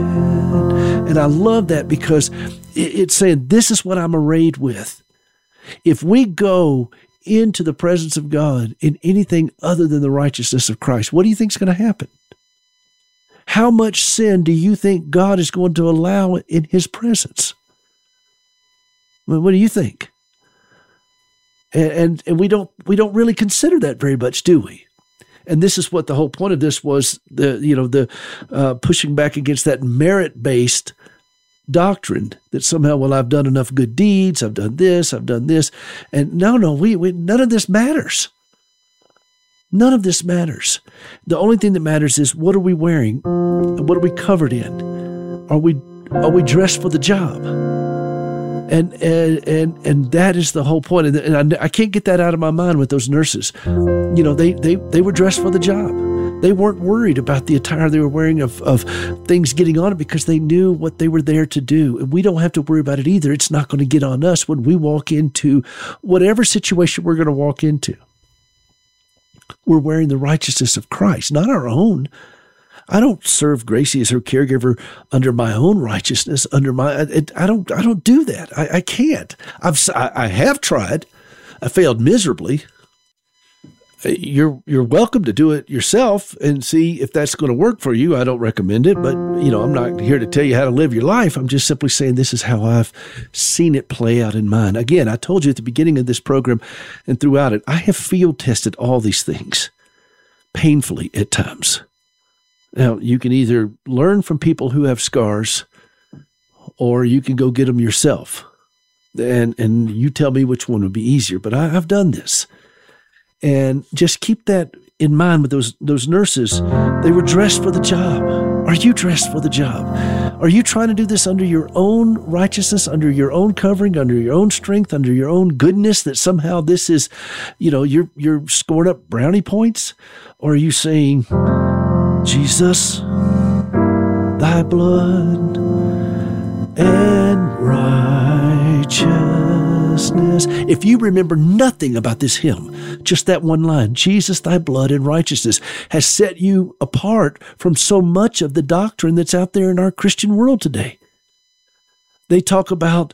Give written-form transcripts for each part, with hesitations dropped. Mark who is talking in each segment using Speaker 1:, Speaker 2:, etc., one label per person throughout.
Speaker 1: And I love that because it's saying, this is what I'm arrayed with. If we go into the presence of God in anything other than the righteousness of Christ, what do you think is going to happen? How much sin do you think God is going to allow in his presence? Well, what do you think? And we don't really consider that very much, do we? And this is what the whole point of this was, the pushing back against that merit-based doctrine that somehow, well, I've done enough good deeds, I've done this, and no, we none of this matters. None of this matters. The only thing that matters is, what are we wearing? What are we covered in? Are we dressed for the job? And that is the whole point. And I can't get that out of my mind with those nurses. They were dressed for the job. They weren't worried about the attire they were wearing of things getting on it, because they knew what they were there to do. And we don't have to worry about it either. It's not going to get on us when we walk into whatever situation we're going to walk into. We're wearing the righteousness of Christ, not our own. I don't serve Gracie as her caregiver under my own righteousness. I don't do that. I can't. I have tried. I failed miserably. You're welcome to do it yourself and see if that's going to work for you. I don't recommend it, but I'm not here to tell you how to live your life. I'm just simply saying this is how I've seen it play out in mine. Again, I told you at the beginning of this program and throughout it, I have field tested all these things painfully at times. Now, you can either learn from people who have scars, or you can go get them yourself. And you tell me which one would be easier. But I've done this. And just keep that in mind with those nurses. They were dressed for the job. Are you dressed for the job? Are you trying to do this under your own righteousness, under your own covering, under your own strength, under your own goodness, that somehow this is, you're scoring up brownie points? Or are you saying, Jesus, thy blood and righteousness. If you remember nothing about this hymn, just that one line, Jesus, thy blood and righteousness, has set you apart from so much of the doctrine that's out there in our Christian world today. They talk about,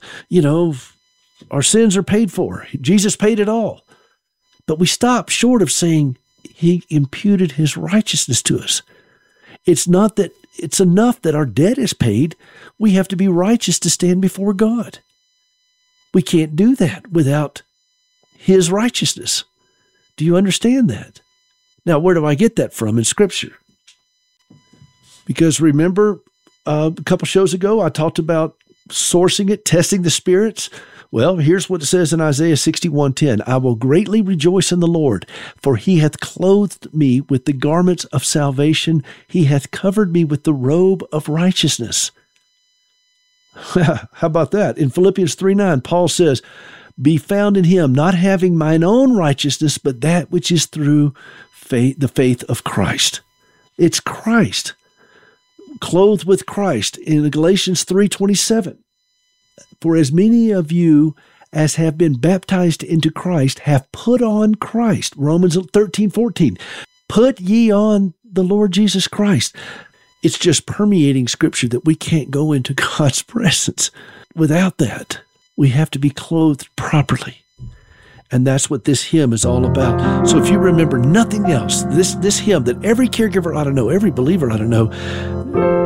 Speaker 1: our sins are paid for. Jesus paid it all. But we stop short of saying he imputed his righteousness to us. It's not that it's enough that our debt is paid. We have to be righteous to stand before God. We can't do that without his righteousness. Do you understand that? Now, where do I get that from in Scripture? Because remember, a couple shows ago, I talked about sourcing it, testing the spirits. Well, here's what it says in Isaiah 61:10. I will greatly rejoice in the Lord, for he hath clothed me with the garments of salvation. He hath covered me with the robe of righteousness. How about that? In Philippians 3:9, Paul says, be found in him, not having mine own righteousness, but that which is through faith, the faith of Christ. It's Christ, clothed with Christ. In Galatians 3:27, for as many of you as have been baptized into Christ have put on Christ. Romans 13:14, put ye on the Lord Jesus Christ. It's just permeating Scripture that we can't go into God's presence without that. We have to be clothed properly. And that's what this hymn is all about. So if you remember nothing else, this hymn that every caregiver ought to know, every believer ought to know,